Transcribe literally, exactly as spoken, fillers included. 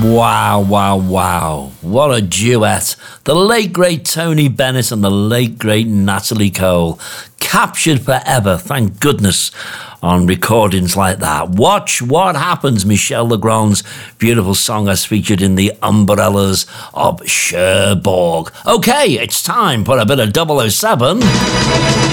Wow, wow, wow. What a duet. The late, great Tony Bennett and the late, great Natalie Cole. Captured forever, thank goodness, on recordings like that. Watch What Happens, Michel Legrand's beautiful song as featured in The Umbrellas of Cherbourg. Okay, it's time for a bit of double oh seven.